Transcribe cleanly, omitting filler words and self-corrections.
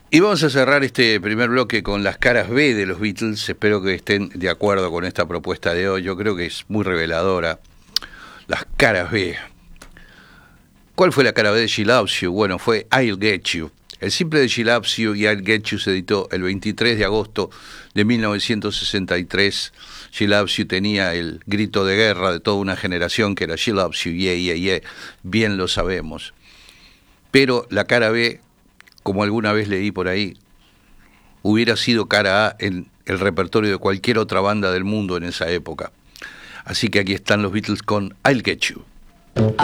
Y vamos a cerrar este primer bloque con las caras B de los Beatles. Espero que estén de acuerdo con esta propuesta de hoy. Yo creo que es muy reveladora. Las caras B. ¿Cuál fue la cara B de She Loves You? Bueno, fue I'll Get You. El simple de She Loves You y I'll Get You se editó el 23 de agosto de 1963. She Loves You tenía el grito de guerra de toda una generación que era She Loves You, yeah, yeah, yeah. Bien lo sabemos. Pero la cara B, como alguna vez leí por ahí, hubiera sido cara A en el repertorio de cualquier otra banda del mundo en esa época. Así que aquí están los Beatles con I'll Get You.